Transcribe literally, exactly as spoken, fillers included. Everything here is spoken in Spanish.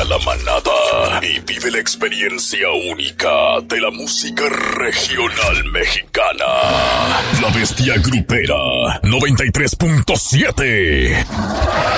la manada y vive la experiencia única de la música regional mexicana. La Bestia Grupera noventa y tres punto siete.